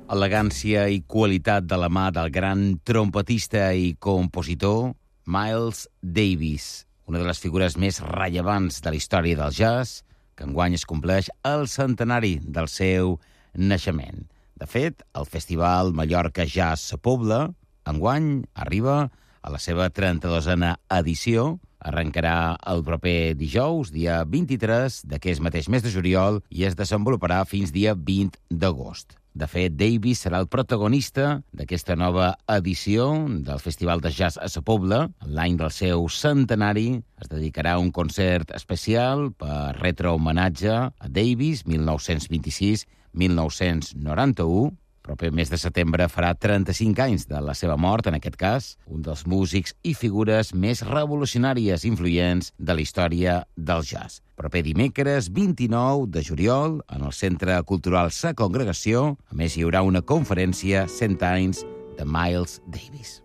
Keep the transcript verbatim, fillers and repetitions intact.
elegància i qualitat de la mà del gran trompetista i compositor Miles Davis, una de les figures més rellevants de la història del jazz, que enguany es compleix el centenari del seu naixement. De fet, el Festival Mallorca Jazz Pobla enguany arriba a la seva trenta-dosena edició. Arrencarà el proper dijous, dia vint-i-tres d'aquest mateix mes de juliol, i es desenvoluparà fins dia vint d'agost. De fet, Davis serà el protagonista d'aquesta nova edició del Festival de Jazz a Sa Pobla. L'any del seu centenari es dedicarà un concert especial per retre homenatge a Davis, mil nou-cents vint-i-sis a mil nou-cents noranta-u. El proper mes de setembre farà trenta-cinc anys de la seva mort, en aquest cas, un dels músics i figures més revolucionàries i influents de la història del jazz. Proper dimecres, vint-i-nou de juliol, en el Centre Cultural Sa Congregació. A més, hi haurà una conferència cent anys de Miles Davis.